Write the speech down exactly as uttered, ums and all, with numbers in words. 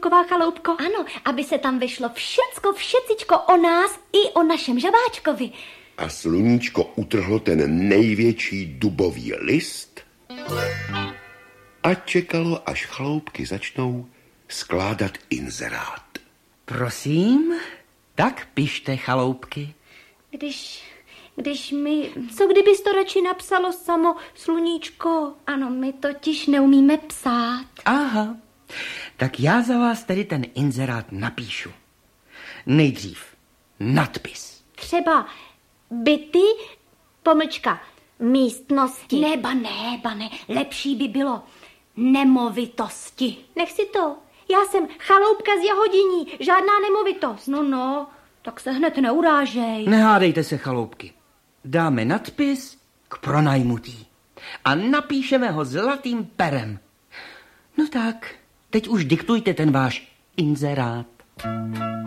Žabáčková chaloupko? Ano, aby se tam vyšlo všecko, všecičko o nás i o našem Žabáčkovi. A sluníčko utrhlo ten největší dubový list a čekalo, až chaloupky začnou skládat inzerát. Prosím, tak pište, chaloupky. Když, když my... Co kdybys to radši napsalo samo, sluníčko? Ano, my totiž neumíme psát. Aha, tak já za vás tedy ten inzerát napíšu. Nejdřív nadpis. Třeba byty, pomlčka, místnosti. Ne, bane, bane, lepší by bylo nemovitosti. Nech si to. Já jsem chaloupka z Jahodiní, žádná nemovitost. No, no, tak se hned neurážej. Nehádejte se, chaloupky. Dáme nadpis k pronajmutí a napíšeme ho zlatým perem. No tak, teď už diktujte ten váš inzerát.